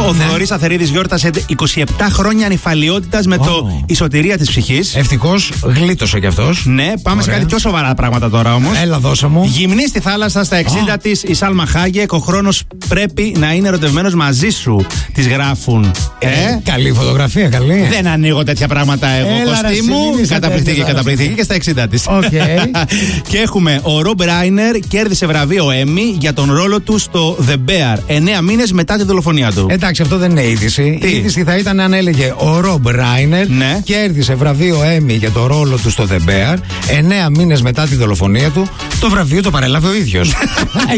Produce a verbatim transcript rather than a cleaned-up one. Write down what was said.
Ο ναι. Θοδωρής Αθερίδης γιόρτασε είκοσι επτά χρόνια ανυφαλιότητας με oh. το Η Σωτηρία της Ψυχής. Ευτυχώς γλίτωσε κι αυτός. Ναι, πάμε Ωραία. σε κάτι πιο σοβαρά πράγματα τώρα όμως. Έλα, δώσε μου. Γυμνή στη θάλασσα στα εξήντα oh. της η Σάλμα Χάγεκ. Ο χρόνος πρέπει να είναι ερωτευμένος μαζί σου, της γράφουν. Ε, ε? Καλή φωτογραφία, καλή. Δεν ανοίγω τέτοια πράγματα εγώ. Κωστή μου. Καταπληκτική, καταπληκτική και στα εξήντα της. Okay. Και έχουμε ο Ρομπ Ράινερ κέρδισε βραβείο Emmy για τον ρόλο του στο The Bear. Εννέα μήνες μετά τη δολοφονία του. Εντάξει, αυτό δεν είναι είδηση. Τι? Η είδηση θα ήταν αν έλεγε ο Ρομπ Ράινερ ναι. κέρδισε βραβείο Emmy για τον ρόλο του στο The Bear. Εννέα μήνες μετά τη δολοφονία του, το βραβείο το παρέλαβε ο ίδιος.